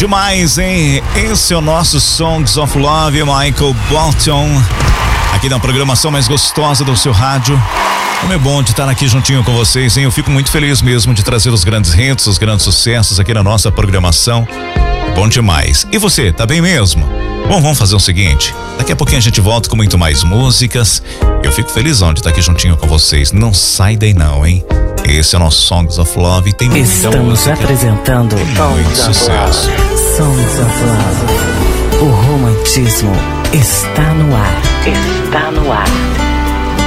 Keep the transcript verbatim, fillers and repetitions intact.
Demais, hein? Esse é o nosso Songs of Love, Michael Bolton. Aqui na programação mais gostosa do seu rádio. Como é bom de estar aqui juntinho com vocês, hein? Eu fico muito feliz mesmo de trazer os grandes hits, os grandes sucessos aqui na nossa programação. Bom demais. E você, tá bem mesmo? Bom, vamos fazer o seguinte. Daqui a pouquinho a gente volta com muito mais músicas. Eu fico felizão de estar aqui juntinho com vocês. Não sai daí não, hein? Esse é o nosso Songs of Love. Tem Estamos apresentando muito sucesso. Songs of Love. O romantismo está no ar. Está no ar.